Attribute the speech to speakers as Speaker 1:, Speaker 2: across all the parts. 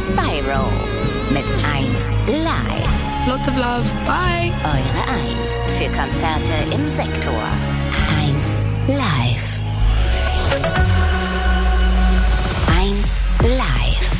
Speaker 1: Spyro mit 1 Live.
Speaker 2: Lots of love. Bye.
Speaker 1: Eure 1 für Konzerte im Sektor. 1 Live. 1 Live.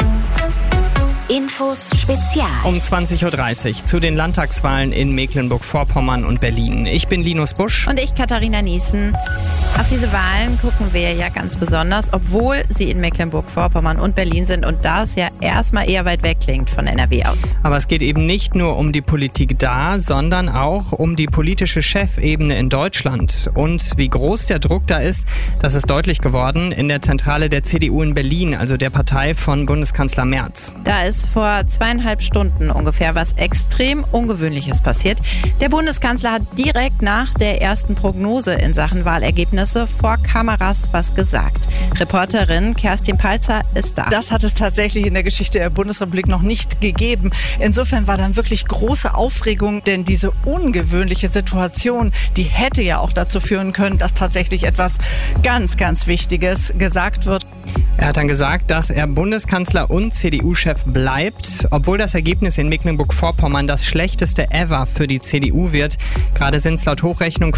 Speaker 1: Infos Spezial.
Speaker 3: Um 20.30 Uhr zu den Landtagswahlen in Mecklenburg-Vorpommern und Berlin. Ich bin Linus Busch.
Speaker 4: Und ich, Katharina Niesen. Auf diese Wahlen gucken wir ja ganz besonders, obwohl sie in Mecklenburg-Vorpommern und Berlin sind und das ja erstmal eher weit weg klingt von NRW aus.
Speaker 3: Aber es geht eben nicht nur um die Politik da, sondern auch um die politische Chefebene in Deutschland. Und wie groß der Druck da ist, das ist deutlich geworden in der Zentrale der CDU in Berlin, also der Partei von Bundeskanzler Merz.
Speaker 4: Da ist vor 2,5 Stunden ungefähr was extrem Ungewöhnliches passiert. Der Bundeskanzler hat direkt nach der ersten Prognose in Sachen Wahlergebnisse vor Kameras was gesagt. Reporterin Kerstin Palzer ist da.
Speaker 5: Das hat es tatsächlich in der Geschichte der Bundesrepublik noch nicht gegeben. Insofern war dann wirklich große Aufregung, denn diese ungewöhnliche Situation, die hätte ja auch dazu führen können, dass tatsächlich etwas ganz, ganz Wichtiges gesagt wird.
Speaker 3: Er hat dann gesagt, dass er Bundeskanzler und CDU-Chef bleibt, obwohl das Ergebnis in Mecklenburg-Vorpommern das schlechteste ever für die CDU wird. Gerade sind es laut Hochrechnung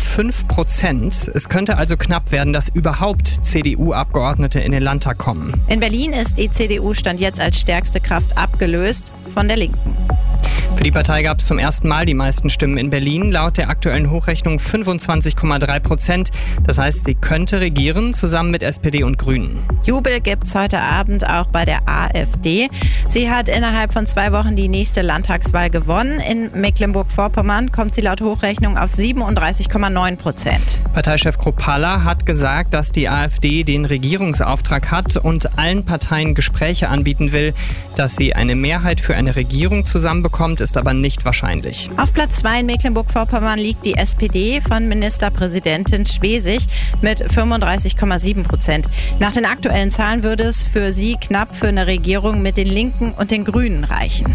Speaker 3: 5%. Es könnte also knapp werden, dass überhaupt CDU-Abgeordnete in den Landtag kommen.
Speaker 4: In Berlin ist die CDU stand jetzt als stärkste Kraft abgelöst von der Linken.
Speaker 3: Für die Partei gab es zum ersten Mal die meisten Stimmen in Berlin, laut der aktuellen Hochrechnung 25,3%. Das heißt, sie könnte regieren, zusammen mit SPD und Grünen.
Speaker 4: Jubel gibt's heute Abend auch bei der AfD. Sie hat innerhalb von 2 Wochen die nächste Landtagswahl gewonnen. In Mecklenburg-Vorpommern kommt sie laut Hochrechnung auf 37,9%.
Speaker 3: Parteichef Kropalla hat gesagt, dass die AfD den Regierungsauftrag hat und allen Parteien Gespräche anbieten will. Dass sie eine Mehrheit für eine Regierung zusammenbekommt, ist aber nicht wahrscheinlich.
Speaker 4: Auf Platz 2 in Mecklenburg-Vorpommern liegt die SPD von Ministerpräsidentin Schwesig mit 35,7%. Nach den aktuellen Zahlen würde es für sie knapp für eine Regierung mit den Linken und den Grünen reichen.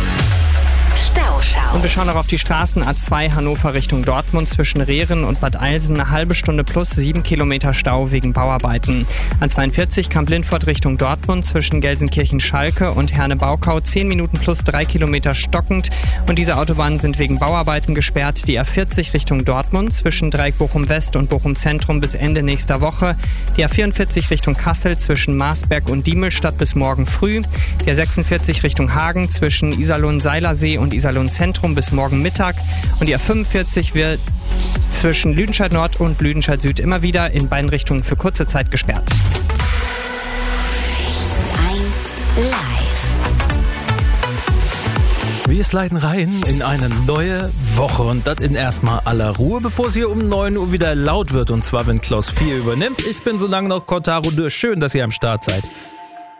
Speaker 1: Stauschau.
Speaker 3: Und wir schauen noch auf die Straßen A2 Hannover Richtung Dortmund zwischen Rehren und Bad Eilsen. Eine halbe Stunde plus 7 Kilometer Stau wegen Bauarbeiten. A42 Kamp-Lindfort Richtung Dortmund zwischen Gelsenkirchen-Schalke und Herne-Baukau 10 Minuten plus 3 Kilometer stockend. Und diese Autobahnen sind wegen Bauarbeiten gesperrt. Die A40 Richtung Dortmund zwischen Dreieck Bochum-West und Bochum-Zentrum bis Ende nächster Woche. Die A44 Richtung Kassel zwischen Marsberg und Diemelstadt bis morgen früh. Die A46 Richtung Hagen zwischen Iserlohn-Seilersee und Iserlohn-Zentrum bis morgen Mittag. Und die A45 wird zwischen Lüdenscheid-Nord und Lüdenscheid-Süd immer wieder in beiden Richtungen für kurze Zeit gesperrt.
Speaker 1: 1 Live.
Speaker 6: Wir sliden rein in eine neue Woche und das in erstmal aller Ruhe, bevor es hier um 9 Uhr wieder laut wird und zwar, wenn Klaus 4 übernimmt. Ich bin so lange noch Kotaro durch. Schön, dass ihr am Start seid.